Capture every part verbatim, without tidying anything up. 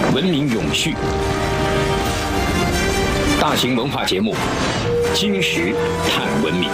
文明永续。大型文化节目《今时探文明》。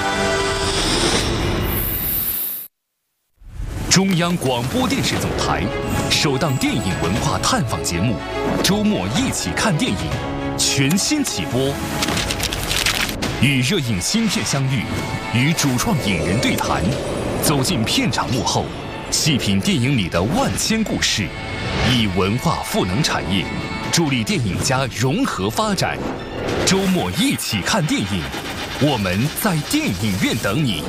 中央广播电视总台首档电影文化探访节目《周末一起看电影》全新起播，与热映新片相遇，与主创影人对谈，走进片场幕后，细品电影里的万千故事，以文化赋能产业，助力电影家融合发展。周末一起看电影，我们在电影院等你。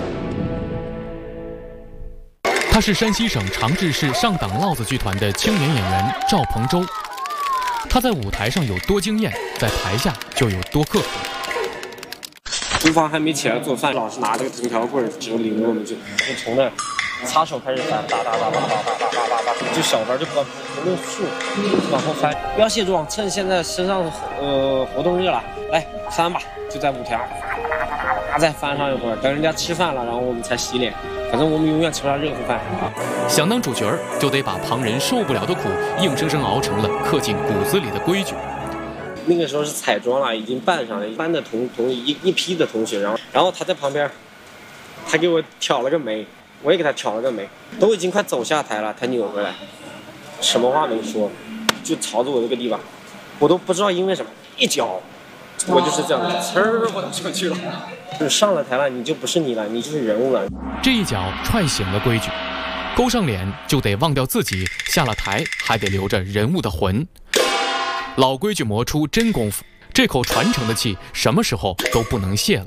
他是山西省长治市上党烙子剧团的青年演员赵鹏洲。他在舞台上有多惊艳，在台下就有多刻苦。 厨房还没起来做饭，老师拿这个藤条棍指着领着我们就就从那擦手开始翻，哒哒哒哒哒哒哒哒哒哒，就小班就把那个树往后翻，不要卸妆，趁现在身上呃活动热了，来翻吧，就在舞台上再翻上一会儿，等人家吃饭了，然后我们才洗脸。反正我们永远吃不上热乎饭。 想当主角儿，就得把旁人受不了的苦，硬生生熬成了刻进骨子里的规矩。 那个时候是彩妆了，已经扮上了班的同同一一批的同学，然后然后他在旁边，他给我挑了个眉，我也给他挑了个眉，都已经快走下台了，他扭回来，什么话没说，就朝着我这个地方，我都不知道因为什么，一脚，我就是这样子，呲儿我就上去了。你上了台了，你就不是你了，你就是人物了。 这一脚踹醒了规矩，勾上脸就得忘掉自己，下了台还得留着人物的魂。老规矩磨出真功夫，这口传承的气什么时候都不能泄了。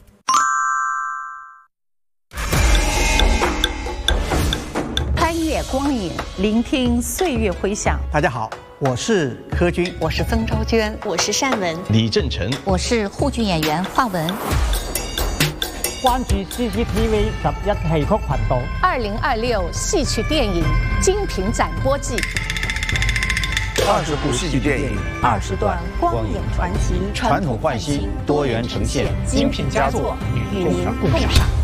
穿越光影，聆听岁月回响。 大家好，我是柯军， 我是风昭娟， 我是单文， 李正成， 我是沪剧演员华文。 關注 C C T V 十一戲曲頻道。 二零二六戲曲電影精品展播季， 二十部戲劇電影， 二十段光影傳奇， 傳統換新，多元呈現， 精品佳作與您共賞。